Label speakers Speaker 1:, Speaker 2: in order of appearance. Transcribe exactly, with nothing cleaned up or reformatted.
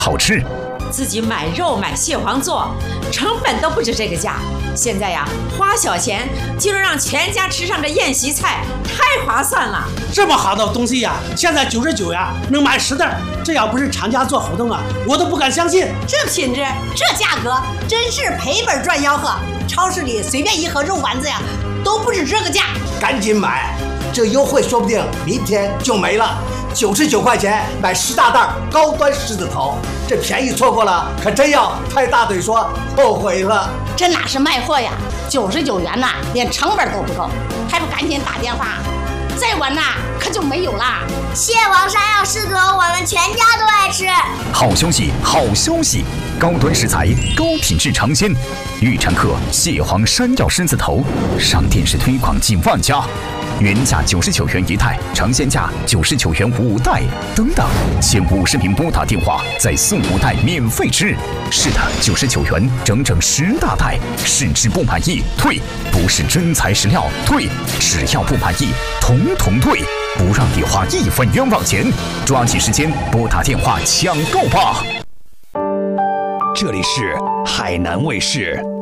Speaker 1: 好吃。
Speaker 2: 自己买肉买蟹黄做，成本都不止这个价。现在呀，花小钱就能让全家吃上这宴席菜，太划算了。
Speaker 3: 这么好的东西呀，现在九十九呀能买十袋，这要不是厂家做活动啊，我都不敢相信。
Speaker 4: 这品质，这价格，真是赔本赚吆喝。超市里随便一盒肉丸子呀，都不止这个价。
Speaker 5: 赶紧买，这优惠说不定明天就没了。九十九块钱买十大袋高端狮子头，这便宜错过了，可真要拍大腿说后悔了。
Speaker 4: 这哪是卖货呀？九十九元呐，连成本都不够，还不赶紧打电话？再晚呐，可就没有啦。
Speaker 6: 蟹黄山药狮子头，我们全家都爱吃。
Speaker 1: 好消息，好消息！高端食材，高品质尝鲜。预产客蟹黄山药狮子头，上电视推广近万家。原价九十九元一袋，尝鲜价九十九元五袋。等等，前五十名拨打电话再送五袋免费吃。是的，九十九元整整十大袋，试吃不满意退，不是真材实料退，只要不满意统统退，不让你花一分冤枉钱。抓紧时间拨打电话抢购吧！
Speaker 7: 这里是海南卫视。